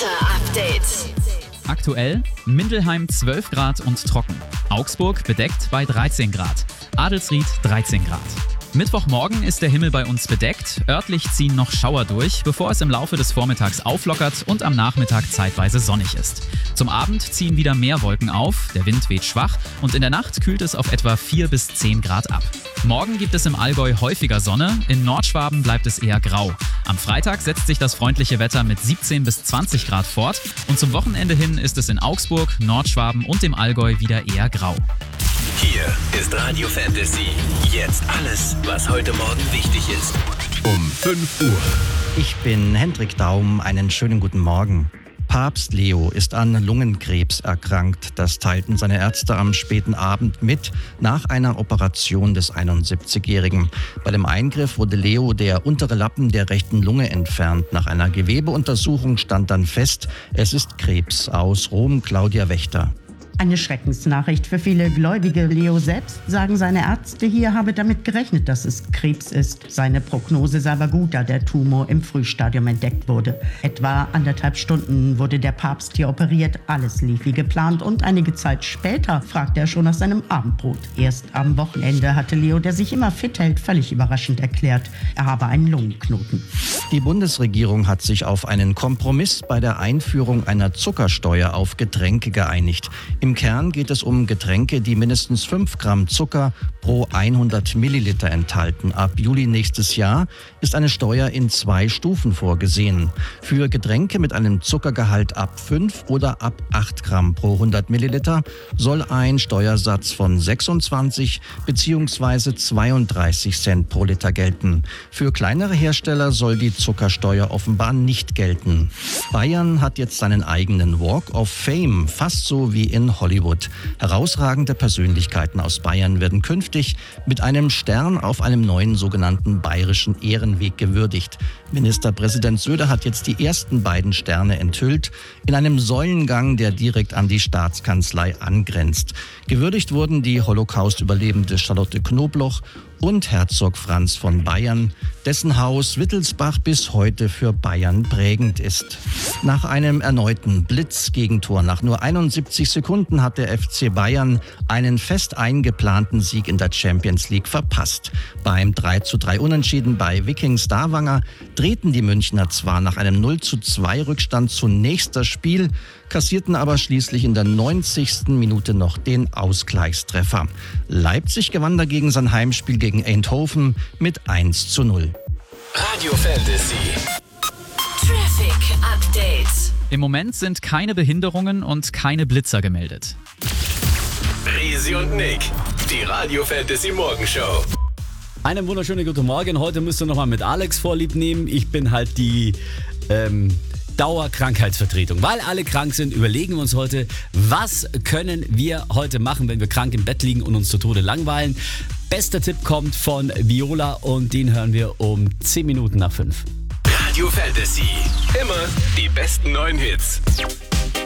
Wetter-Update. Aktuell Mindelheim 12 Grad und trocken. Augsburg bedeckt bei 13 Grad. Adelsried 13 Grad. Mittwochmorgen ist der Himmel bei uns bedeckt. Örtlich ziehen noch Schauer durch, bevor es im Laufe des Vormittags auflockert und am Nachmittag zeitweise sonnig ist. Zum Abend ziehen wieder mehr Wolken auf, der Wind weht schwach und in der Nacht kühlt es auf etwa 4 bis 10 Grad ab. Morgen gibt es im Allgäu häufiger Sonne, in Nordschwaben bleibt es eher grau. Am Freitag setzt sich das freundliche Wetter mit 17 bis 20 Grad fort und zum Wochenende hin ist es in Augsburg, Nordschwaben und dem Allgäu wieder eher grau. Hier ist Radio Fantasy. Jetzt alles, was heute Morgen wichtig ist. Um 5 Uhr. Ich bin Hendrik Daum. Einen schönen guten Morgen. Papst Leo ist an Lungenkrebs erkrankt. Das teilten seine Ärzte am späten Abend mit, nach einer Operation des 71-Jährigen. Bei dem Eingriff wurde Leo der untere Lappen der rechten Lunge entfernt. Nach einer Gewebeuntersuchung stand dann fest, es ist Krebs. Aus Rom, Claudia Wächter. Eine Schreckensnachricht für viele Gläubige. Leo selbst, sagen seine Ärzte hier, habe damit gerechnet, dass es Krebs ist. Seine Prognose sei aber gut, da der Tumor im Frühstadium entdeckt wurde. Etwa 1,5 Stunden wurde der Papst hier operiert. Alles lief wie geplant und einige Zeit später fragte er schon nach seinem Abendbrot. Erst am Wochenende hatte Leo, der sich immer fit hält, völlig überraschend erklärt, er habe einen Lungenknoten. Die Bundesregierung hat sich auf einen Kompromiss bei der Einführung einer Zuckersteuer auf Getränke geeinigt. Im Kern geht es um Getränke, die mindestens 5 Gramm Zucker pro 100 Milliliter enthalten. Ab Juli nächstes Jahr ist eine Steuer in 2 Stufen vorgesehen. Für Getränke mit einem Zuckergehalt ab 5 oder ab 8 Gramm pro 100 Milliliter soll ein Steuersatz von 26 bzw. 32 Cent pro Liter gelten. Für kleinere Hersteller soll die Zuckersteuer offenbar nicht gelten. Bayern hat jetzt seinen eigenen Walk of Fame, fast so wie in Hollywood. Herausragende Persönlichkeiten aus Bayern werden künftig mit einem Stern auf einem neuen sogenannten Bayerischen Ehrenweg gewürdigt. Ministerpräsident Söder hat jetzt die ersten beiden Sterne enthüllt, in einem Säulengang, der direkt an die Staatskanzlei angrenzt. Gewürdigt wurden die Holocaust-Überlebende Charlotte Knobloch und Herzog Franz von Bayern, dessen Haus Wittelsbach bis heute für Bayern prägend ist. Nach einem erneuten Blitzgegentor nach nur 71 Sekunden hat der FC Bayern einen fest eingeplanten Sieg in der Champions League verpasst. Beim 3:3 Unentschieden bei Viking Stavanger drehten die Münchner zwar nach einem 0:2 Rückstand zunächst das Spiel, kassierten aber schließlich in der 90. Minute noch den Ausgleichstreffer. Leipzig gewann dagegen sein Heimspiel gegen Eindhoven mit 1:0. Radio Fantasy. Traffic Update. Im Moment sind keine Behinderungen und keine Blitzer gemeldet. Risi und Nick, die Radio Fantasy Morgenshow. Einen wunderschönen guten Morgen. Heute müsst ihr nochmal mit Alex Vorlieb nehmen. Ich bin halt die Dauerkrankheitsvertretung. Weil alle krank sind, überlegen wir uns heute, was können wir heute machen, wenn wir krank im Bett liegen und uns zu Tode langweilen. Bester Tipp kommt von Viola und den hören wir um 10 Minuten nach 5. Radio Fantasy. Immer die besten neuen Hits.